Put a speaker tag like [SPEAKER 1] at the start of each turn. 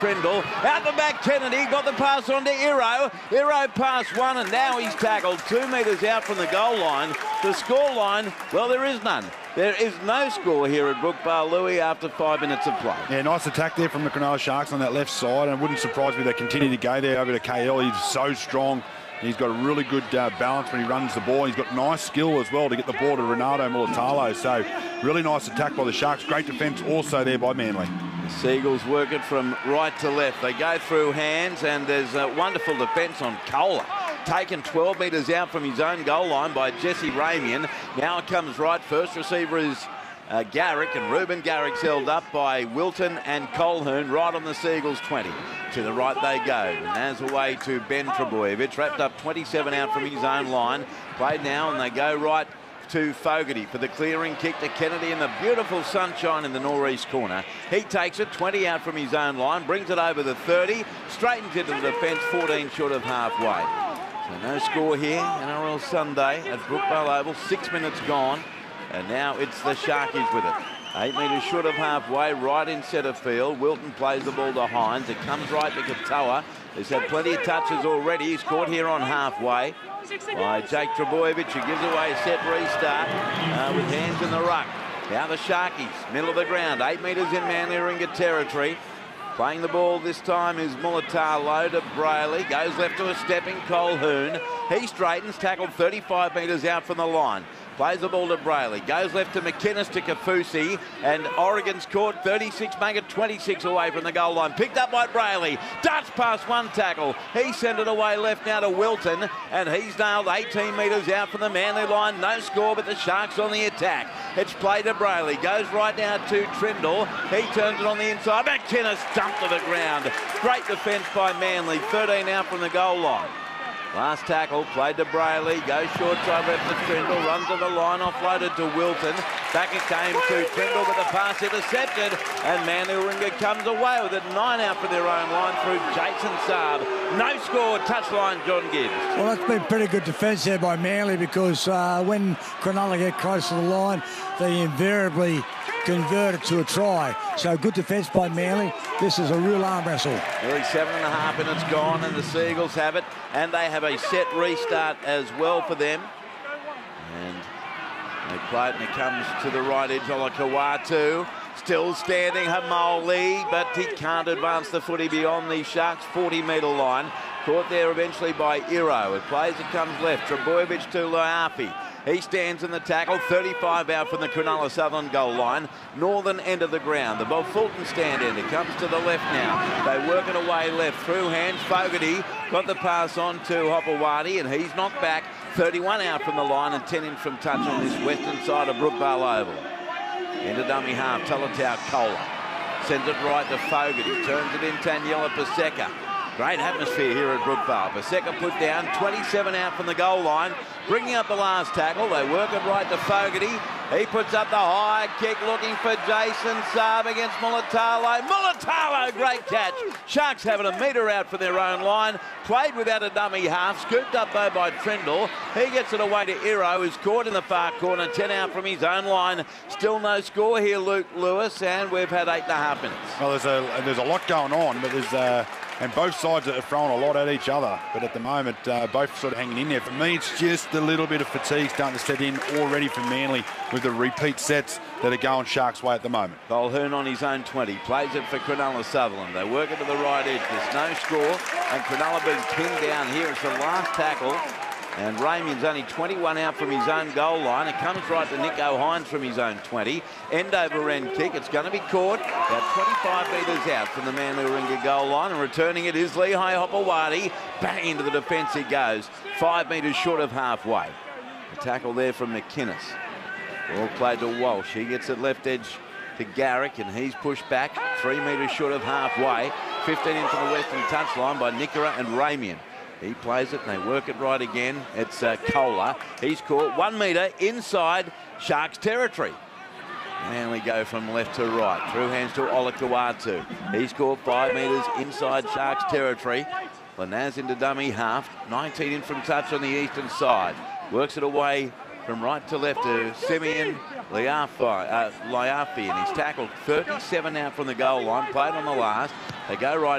[SPEAKER 1] Trindle. Out the back, Kennedy got the pass on to Iro. Iro passed one, and now he's tackled 2 metres out from the goal line. The score line, well, there is none. There is no score here at Brookvale, Louis, after 5 minutes of play.
[SPEAKER 2] Yeah, nice attack there from the Cronulla Sharks on that left side, and it wouldn't surprise me if they continue to go there over to KL. He's so strong. He's got a really good balance when he runs the ball. He's got nice skill as well to get the ball to Ronaldo Mulatalo. So really nice attack by the Sharks. Great defence also there by Manly.
[SPEAKER 1] The Seagulls work it from right to left. They go through hands, and there's a wonderful defence on Kohler. Taken 12 metres out from his own goal line by Jesse Ramian. Now it comes right. First receiver is Garrick, and Ruben Garrick's held up by Wilton and Colquhoun right on the Seagulls 20. To the right they go, and as away to Ben Trebojevic, wrapped up 27 out from his own line. Played now, and they go right to Fogarty for the clearing kick to Kennedy in the beautiful sunshine in the northeast corner. He takes it 20 out from his own line, brings it over the 30, straightens into the defence 14 short of halfway. So no score here, NRL Sunday at Brookvale Oval, 6 minutes gone, and now it's the Sharkies with it. 8 metres short of halfway, right in centre field. Wilton plays the ball to Hines. It comes right to Katoa. He's had plenty of touches already. He's caught here on halfway by Jake Trebojevic, who gives away a set restart with hands in the ruck. Now the Sharkies, middle of the ground, 8 metres in Manly-Warringah territory. Playing the ball this time is Mulatalo to Brayley. Goes left to a stepping Colquhoun. He straightens, tackled 35 metres out from the line. Plays the ball to Brayley. Goes left to McInnes to Kafusi. And Oregon's caught 36, make it 26 away from the goal line. Picked up by Brayley. Darts past one tackle. He sent it away left now to Wilton. And he's nailed 18 metres out from the Manly line. No score, but the Sharks on the attack. It's played to Brayley. Goes right now to Trindle. He turns it on the inside. McInnes dumped to the ground. Great defence by Manly. 13 out from the goal line. Last tackle, played to Brayley, goes short side left to Trindle, runs to the line, offloaded to Wilton. Back it came to Trindle, but the pass intercepted, and Manly-Warringah comes away with it. 9 out for their own line through Jason Saab. No score, touchline John Gibbs.
[SPEAKER 3] Well, that's been pretty good defence there by Manly, because when Cronulla get close to the line, they invariably convert it to a try. So good defence by Manly. This is a real arm wrestle.
[SPEAKER 1] Nearly 7.5 minutes gone, and the Seagulls have it, and they have a set restart as well for them. And they play it, and it comes to the right edge. Olakau'atu still standing, Hamoli, but he can't advance the footy beyond the Sharks' 40-metre line. Caught there eventually by Iro. It plays, it comes left. Trebojevic to Loafi. He stands in the tackle, 35 out from the Cronulla Southern goal line, northern end of the ground. The Bob Fulton stand end, it comes to the left now. They work it away left, through hands. Fogarty got the pass on to Hopewadi, and he's knocked back. 31 out from the line and 10 in from touch on this western side of Brookvale Oval. Into dummy half, Talatau Kohler. Sends it right to Fogarty, turns it in Taniela Paseka. Great atmosphere here at Brookvale. Paseka put down, 27 out from the goal line. Bringing up the last tackle, they work it right to Fogarty. He puts up the high kick, looking for Jason Saab against Mulatalo. Mulatalo, great catch. Sharks having a metre out for their own line. Played without a dummy half, scooped up though by Trindle. He gets it away to Iro, who's caught in the far corner, 10 out from his own line. Still no score here, Luke Lewis, and we've had 8.5 minutes.
[SPEAKER 2] Well, there's a lot going on, but there's and both sides are throwing a lot at each other. But at the moment, both sort of hanging in there. For me, it's just a little bit of fatigue starting to set in already for Manly with the repeat sets that are going Sharks' way at the moment.
[SPEAKER 1] Colquhoun on his own 20, plays it for Cronulla Sutherland. They work it to the right edge. There's no score, and Cronulla being pinned down here. It's the last tackle. And Ramian's only 21 out from his own goal line. It comes right to Nicho Hines from his own 20. End over end kick. It's going to be caught about 25 metres out from the Manly-Warringah goal line. And returning it is Lehigh Hopewadi. Bang into the defence he goes. 5 metres short of halfway. A tackle there from McInnes. Ball played to Walsh. He gets it left edge to Garrick, and he's pushed back 3 metres short of halfway. 15 into the western touchline by Nickera and Ramian. He plays it, and they work it right again. It's Kohler. He's caught 1 metre inside Sharks territory. Manly go from left to right. Through hands to Olakau'atu. He's caught 5 metres inside Sharks territory. Lanaz into dummy half. 19 in from touch on the eastern side. Works it away from right to left to Simeon Liafi, and he's tackled 37 out from the goal line. Played on the last. They go right